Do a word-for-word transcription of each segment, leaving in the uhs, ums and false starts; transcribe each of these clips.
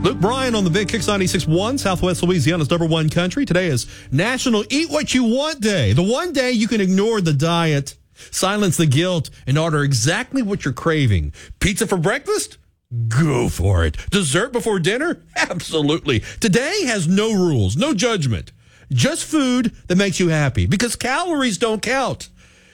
Luke Bryan on the Big Kicks ninety-six point one, Southwest Louisiana's number one country. Today is National Eat What You Want Day. The one day you can ignore the diet, silence the guilt, and order exactly what you're craving. Pizza for breakfast? Go for it. Dessert before dinner? Absolutely. Today has no rules, no judgment. Just food that makes you happy, because calories don't count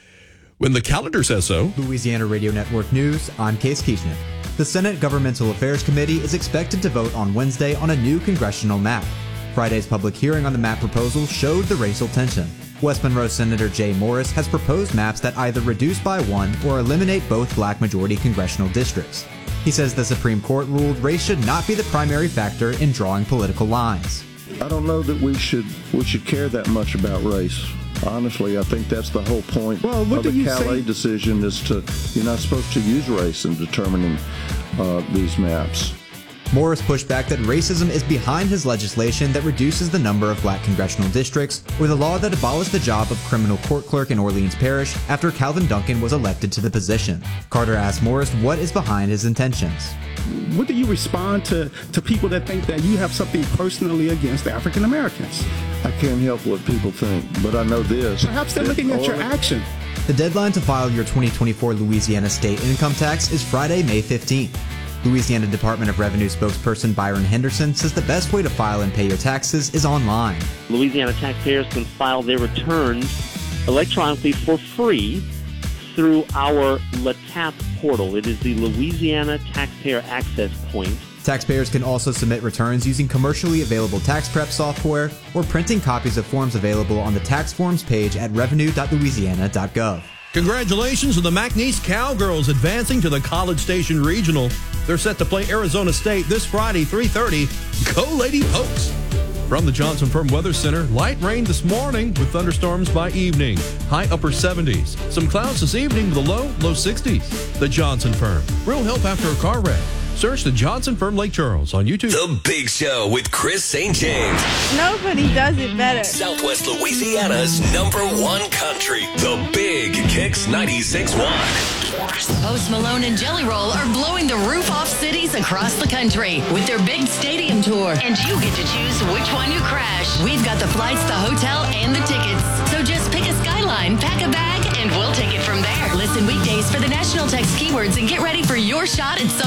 when the calendar says so. Louisiana Radio Network News, I'm Case Keeshnick. The Senate Governmental Affairs Committee is expected to vote on Wednesday on a new congressional map. Friday's public hearing on the map proposal showed the racial tension. West Monroe Senator Jay Morris has proposed maps that either reduce by one or eliminate both black majority congressional districts. He says the Supreme Court ruled race should not be the primary factor in drawing political lines. I don't know that we should we should care that much about race. Honestly, I think that's the whole point well, what of the Calais say? decision is to, you're not supposed to use race in determining uh, these maps. Morris pushed back that racism is behind his legislation that reduces the number of black congressional districts, or the law that abolished the job of criminal court clerk in Orleans Parish after Calvin Duncan was elected to the position. Carter asked Morris what is behind his intentions. What do you respond to, to people that think that you have something personally against African Americans? I can't help what people think, but I know this. Perhaps they're looking at your action. The deadline to file your twenty twenty-four Louisiana state income tax is Friday, May fifteenth. Louisiana Department of Revenue spokesperson Byron Henderson says the best way to file and pay your taxes is online. Louisiana taxpayers can file their returns electronically for free through our L A T A P portal. It is the Louisiana Taxpayer Access Point. Taxpayers can also submit returns using commercially available tax prep software or printing copies of forms available on the tax forms page at revenue dot louisiana dot gov. Congratulations to the McNeese Cowgirls advancing to the College Station Regional. They're set to play Arizona State this Friday, three thirty. Go Lady Pokes! From the Johnson Firm Weather Center, light rain this morning with thunderstorms by evening. High upper seventies. Some clouds this evening with a low, low sixties. The Johnson Firm. Real help after a car wreck. Search the Johnson Firm Lake Charles on YouTube. The Big Show with Chris Saint James. Nobody does it better. Southwest Louisiana's number one country. The Big Kicks ninety-six point one. Post Malone and Jelly Roll are blowing the roof off cities across the country with their big stadium tour. And you get to choose which one you crash. We've got the flights, the hotel, and the tickets. So just pick a Skyline, pack a bag, and we'll take it from there. Listen weekdays for the national text keywords and get ready for your shot at some